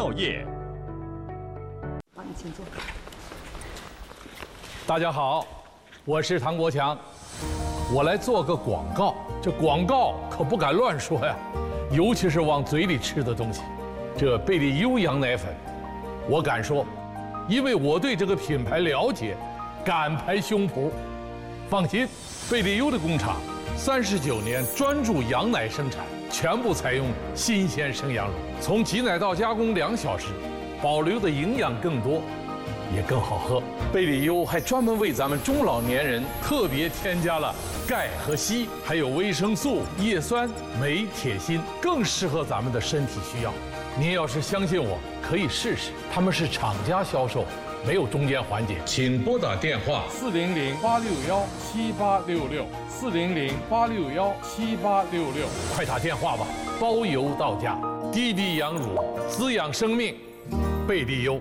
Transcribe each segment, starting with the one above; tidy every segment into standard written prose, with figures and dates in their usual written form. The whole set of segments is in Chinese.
药业。 好，你请坐。 大家好，我是唐国强，我来做个广告。这广告可不敢乱说呀，尤其是往嘴里吃的东西。这贝利优羊奶粉，我敢说，因为我对这个品牌了解，敢拍胸脯。放心，贝利优的工厂39年专注羊奶生产，全部采用新鲜生羊乳，从挤奶到加工2小时，保留的营养更多，也更好喝。贝利优还专门为咱们中老年人特别添加了钙和硒，还有维生素、叶酸、镁、铁、锌，更适合咱们的身体需要。您要是相信我，可以试试。他们是厂家销售，没有中间环节。请拨打电话400-861-7866，400-861-7866，快打电话吧，包邮到家。滴滴羊乳，滋养生命，贝利优。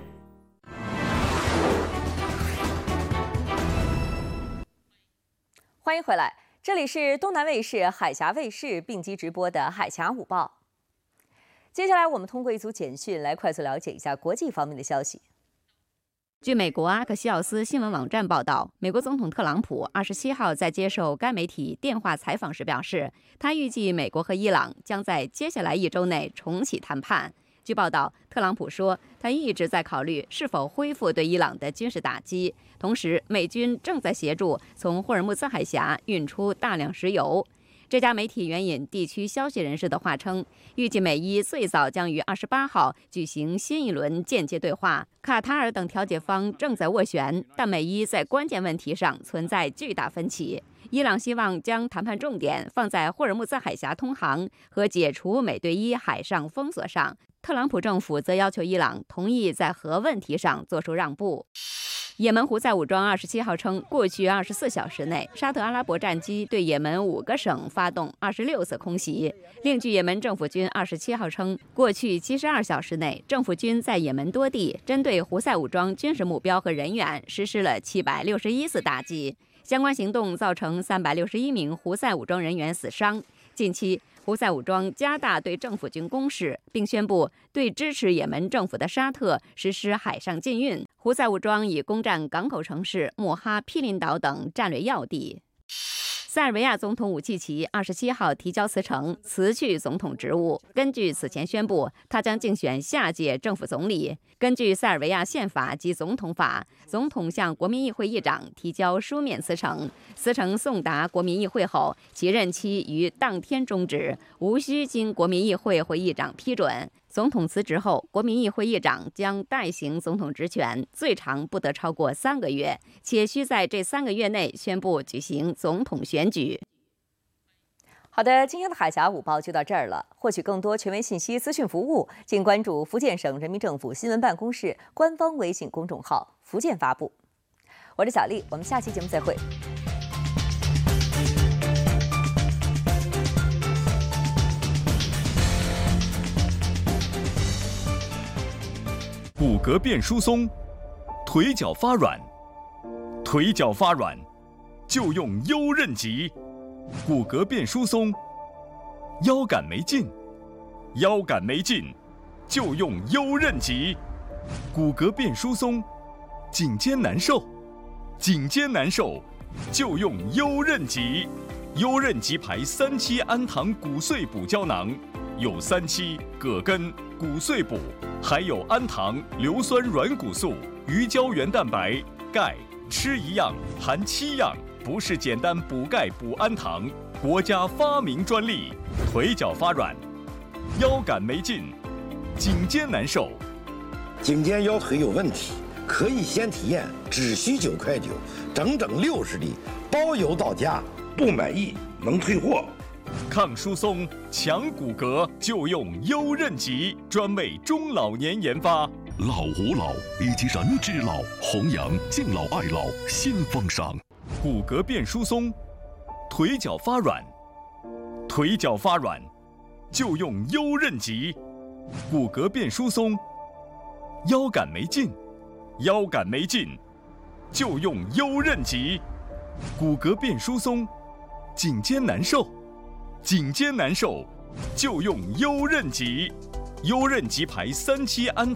欢迎回来，这里是东南卫视、海峡卫视并机直播的《海峡午报》。接下来，我们通过一组简讯来快速了解一下国际方面的消息。 据美国阿克西奥斯新闻网站报道，美国总统特朗普27号在接受该媒体电话采访时表示，他预计美国和伊朗将在接下来1周内重启谈判。据报道，特朗普说，他一直在考虑是否恢复对伊朗的军事打击，同时美军正在协助从霍尔木兹海峡运出大量石油。这家媒体援引地区消息人士的话称，预计美伊最早将于28号举行新一轮间接对话。卡塔尔等调解方正在斡旋，但美伊在关键问题上存在巨大分歧。伊朗希望将谈判重点放在霍尔木兹海峡通航和解除美对伊海上封锁上，特朗普政府则要求伊朗同意在核问题上做出让步。也门胡塞武装27号称，过去24小时内，沙特阿拉伯战机对也门5个省发动26次空袭。另据也门政府军27号称，过去72小时内，政府军在也门多地针对胡塞武装军事目标和人员实施了761次打击。相关行动造成361名胡塞武装人员死伤。近期，胡塞武装加大对政府军攻势，并宣布对支持也门政府的沙特实施海上禁运。胡塞武装已攻占港口城市穆哈毗邻岛等战略要地。塞尔维亚总统武契奇27号提交辞呈，辞去总统职务。根据此前宣布，他将竞选下届政府总理。根据塞尔维亚宪法及总统法，总统向国民议会议长提交书面辞呈，辞呈送达国民议会后，其任期于当天终止，无需经国民议会或议长批准。总统辞职后，国民议会议长将代行总统职权，最长不得超过3个月，且需在这3个月内宣布举行总统选举。 好的，今天的海峡午报就到这儿了。获取更多权威信息、资讯服务，请关注福建省人民政府新闻办公室官方微信公众号“福建发布”。我是小丽，我们下期节目再会。 骨骼变疏松，腿脚发软，腿脚发软就用优韧极。骨骼变疏松，腰杆没劲，腰杆没劲就用优韧极。骨骼变疏松，颈肩难受，颈肩难受就用优韧极。优韧极牌3期氨糖骨碎补胶囊，有3期、葛根、骨碎补，还有氨糖、硫酸软骨素、鱼胶原蛋白、钙，吃一样含7样，不是简单补钙补氨糖，国家发明专利。腿脚发软，腰杆没劲，颈肩难受， 颈肩腰腿有问题，可以先体验，只需9.9块，整整60粒，包邮到家，不满意能退货。 抗疏松、强骨骼就用优韧极，专为中老年研发。 老吾老以及人之老，弘扬敬老爱老新风尚。 骨骼变疏松，腿脚发软，腿脚发软就用优韧极。骨骼变疏松，腰杆没劲，腰杆没劲就用优韧极。骨骼变疏松，颈肩难受，颈肩难受就用优韧极。优韧极牌3期氨